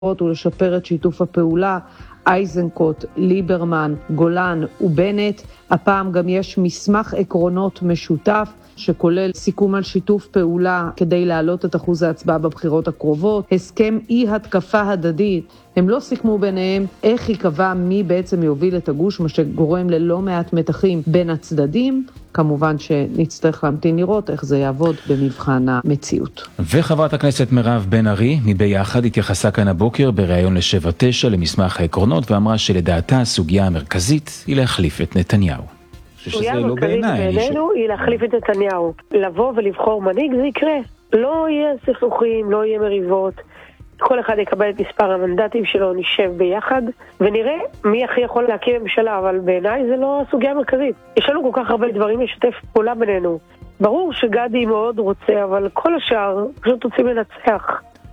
ולשפר את שיתוף הפעולה. אייזנקוט, ליברמן, גולן ובנט. הפעם גם יש מסמך עקרונות משותף שכולל סיכום על שיתוף פעולה כדי להעלות את אחוז ההצבעה בבחירות הקרובות, הסכם אי התקפה הדדית. הם לא סיכמו ביניהם איך יקבע מי בעצם יוביל את הגוש, מה שגורם ללא מעט מתחים בין הצדדים. כמובן שנצטרך להמתין לראות איך זה יעבוד במבחן המציאות. וחברת הכנסת מירב בן ארי מביחד התייחסה כאן הבוקר בריאיון ל7-9 למסמך העקרונות, ואמרה שלדעתה הסוגיה המרכזית היא להחליף את נתניהו. הסוגיה המרכזית בעינינו היא להחליף את נתניהו. לבוא ולבחור מנהיג זה יקרה. לא יהיה סכסוכים, לא יהיה מריבות. כל אחד יקבל את מספר המנדטים שלו, נשב ביחד ונראה מי הכי יכול להקים ממשלה, אבל בעיניי זה לא הסוגיה המרכזית. יש לנו כל כך הרבה דברים לשתף פעולה בינינו. ברור שגדי מאוד רוצה, אבל כל השאר פשוט רוצים לנצח.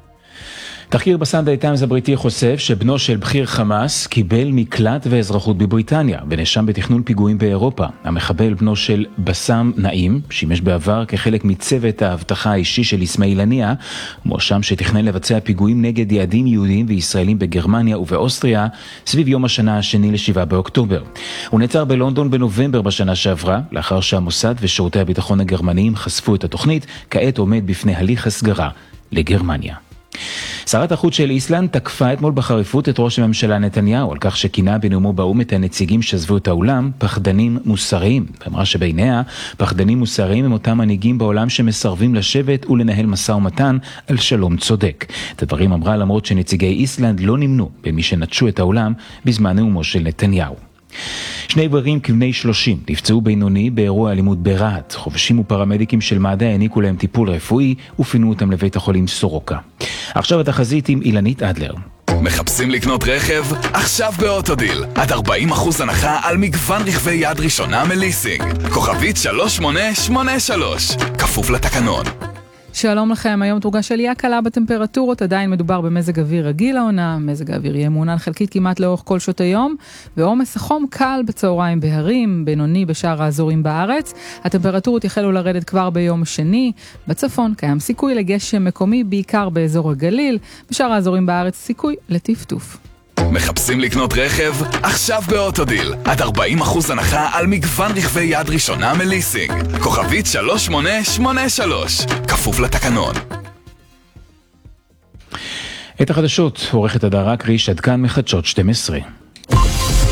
תחקיר בסנדיי טיימס הבריטי חושף שבנו של בכיר חמאס קיבל מקלט ואזרחות בבריטניה, ונאשם בתכנון פיגועים באירופה. המחבל, בנו של בסם נעים, שימש בעבר כחלק מצוות האבטחה האישי של אסמאעיל הנייה, מואשם שתכנן לבצע פיגועים נגד יעדים יהודיים וישראלים בגרמניה ובאוסטריה סביב יום השנה השני ל7 באוקטובר. הוא נעצר בלונדון בנובמבר בשנה שעברה, לאחר שהמוסד ושירותי הביטחון הגרמניים חשפו את התוכנית. כעת עומד בפני הליך הסגרה לגרמניה. שרת החוץ של איסלנד תקפה אתמול בחריפות את ראש הממשלה נתניהו על כך שכינה בנאומו באו"ם את הנציגים שעזבו את האולם פחדנים מוסריים. ואמרה שבעיניה פחדנים מוסריים הם אותם מנהיגים בעולם שמסרבים לשבת ולנהל משא ומתן על שלום צודק. את הדברים אמרה למרות שנציגי איסלנד לא נמנו במי שנטשו את האולם בזמן נאומו של נתניהו. שני גברים כבני 30 נפצעו בינוני באירוע אלימות ברהט. חובשים ופרמדיקים של מד"א העניקו להם טיפול רפואי ופינו אותם לבית החולים סורוקה. עכשיו התחזית עם אילנית אדלר. מחפשים לקנות רכב? עכשיו באוטודיל. עד 40% הנחה על מגוון רכבי יד ראשונה מליסינג. כוכבית 3883. כפוף לתקנון. שלום לכם, היום תורגש עלייה קלה בטמפרטורות, עדיין מדובר במזג אוויר רגיל העונה, מזג האוויר יהיה מעונן חלקית כמעט לאורך כל שעות היום, ועומס החום קל בצהריים בהרים, בינוני בשאר האזורים בארץ. הטמפרטורות יחלו לרדת כבר ביום שני, בצפון קיים סיכוי לגשם מקומי בעיקר באזור הגליל, בשאר האזורים בארץ סיכוי לטפטוף. מחפשים לקנות רכב? עכשיו באוטודיל. עד 40% הנחה על מגוון רכבי יד ראשונה מליסינג. כוכבית 3883. כפוף לתקנון. את החדשות עורכת הדר קריש, עד כאן מחדשות 12.